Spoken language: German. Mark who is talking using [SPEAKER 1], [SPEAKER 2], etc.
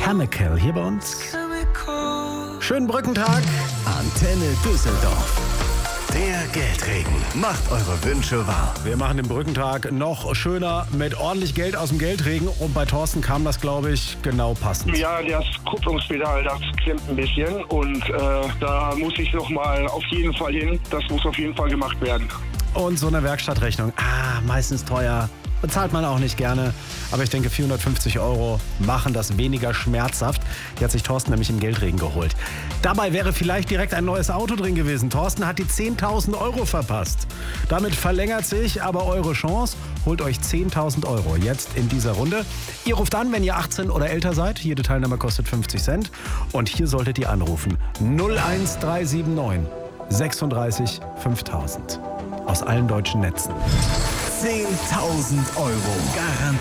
[SPEAKER 1] Chemical hier bei uns. Schönen Brückentag.
[SPEAKER 2] Antenne Düsseldorf. Der Geldregen macht eure Wünsche wahr.
[SPEAKER 1] Wir machen den Brückentag noch schöner mit ordentlich Geld aus dem Geldregen. Und bei Thorsten kam das, glaube ich, genau passend.
[SPEAKER 3] Ja, das Kupplungspedal, das klemmt ein bisschen. Und da muss ich noch mal auf jeden Fall hin. Das muss auf jeden Fall gemacht werden.
[SPEAKER 1] Und so eine Werkstattrechnung, meistens teuer. Bezahlt man auch nicht gerne. Aber ich denke, 450 € machen das weniger schmerzhaft. Die hat sich Thorsten nämlich im Geldregen geholt. Dabei wäre vielleicht direkt ein neues Auto drin gewesen. Thorsten hat die 10.000 € verpasst. Damit verlängert sich aber eure Chance. Holt euch 10.000 € jetzt in dieser Runde. Ihr ruft an, wenn ihr 18 oder älter seid. Jede Teilnahme kostet 50 Cent. Und hier solltet ihr anrufen. 01379 36 5000. Aus allen deutschen Netzen.
[SPEAKER 2] 10.000 € garantiert.